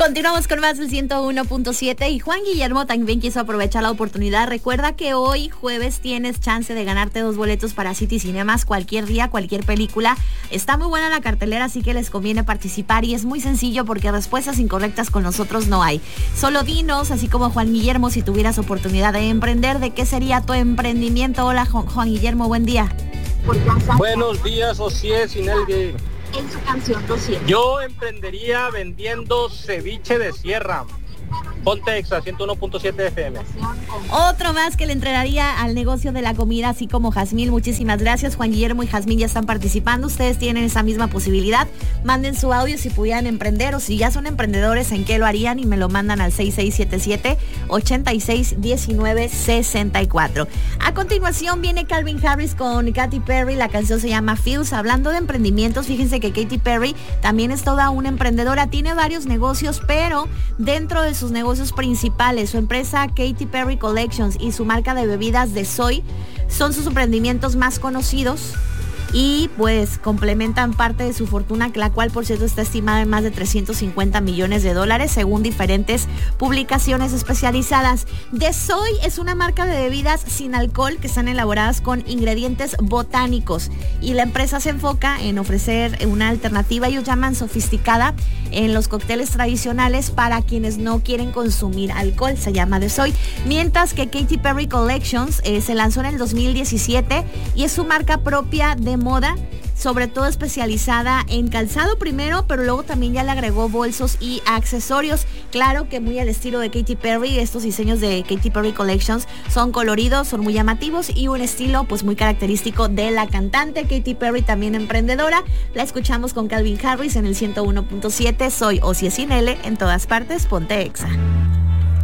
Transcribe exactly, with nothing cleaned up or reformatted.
Continuamos con más del ciento uno punto siete y Juan Guillermo también quiso aprovechar la oportunidad. Recuerda que hoy jueves tienes chance de ganarte dos boletos para City Cinemas, cualquier día, cualquier película. Está muy buena la cartelera, así que les conviene participar y es muy sencillo porque respuestas incorrectas con nosotros no hay. Solo dinos, así como Juan Guillermo, si tuvieras oportunidad de emprender, ¿de qué sería tu emprendimiento? Hola Juan Guillermo, buen día. Buenos días, Osié Sinelgue. En su canción doscientos. Yo emprendería vendiendo ceviche de sierra. Ponte Exa ciento uno punto siete F M. Otro más que le entregaría al negocio de la comida, así como Jazmín. Muchísimas gracias. Juan Guillermo y Jazmín ya están participando. Ustedes tienen esa misma posibilidad. Manden su audio si pudieran emprender o si ya son emprendedores, en qué lo harían, y me lo mandan al seis seis siete siete, ocho seis uno nueve seis cuatro. A continuación viene Calvin Harris con Katy Perry. La canción se llama Feels. Hablando de emprendimientos, fíjense que Katy Perry también es toda una emprendedora. Tiene varios negocios, pero dentro de sus negocios principales, su empresa Katy Perry Collections y su marca de bebidas de soy son sus emprendimientos más conocidos y pues complementan parte de su fortuna, la cual por cierto está estimada en más de trescientos cincuenta millones de dólares según diferentes publicaciones especializadas. The Soy es una marca de bebidas sin alcohol que están elaboradas con ingredientes botánicos y la empresa se enfoca en ofrecer una alternativa, ellos llaman sofisticada, en los cócteles tradicionales para quienes no quieren consumir alcohol, se llama The Soy. Mientras que Katy Perry Collections eh, se lanzó en el dos mil diecisiete y es su marca propia de moda, sobre todo especializada en calzado primero, pero luego también ya le agregó bolsos y accesorios. Claro que muy al estilo de Katy Perry, estos diseños de Katy Perry Collections son coloridos, son muy llamativos y un estilo pues muy característico de la cantante Katy Perry, también emprendedora. La escuchamos con Calvin Harris en el ciento uno punto siete. Soy Osié Sinele, en todas partes, ponte Exa.